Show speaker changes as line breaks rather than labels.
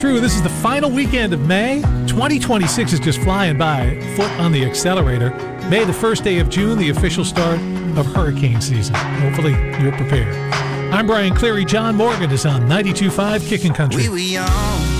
True, this is the final weekend of May. 2026 is just flying by. Foot on the accelerator. May, the first day of June, the official start of hurricane season. Hopefully, you're prepared. I'm Brian Cleary. John Morgan is on 92.5 Kickin' Country.
We were young.